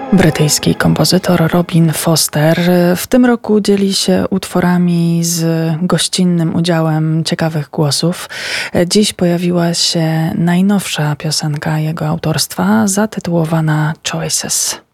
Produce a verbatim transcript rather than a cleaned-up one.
Brytyjski kompozytor Robin Foster w tym roku dzieli się utworami z gościnnym udziałem ciekawych głosów. Dziś pojawiła się najnowsza piosenka jego autorstwa zatytułowana Choices.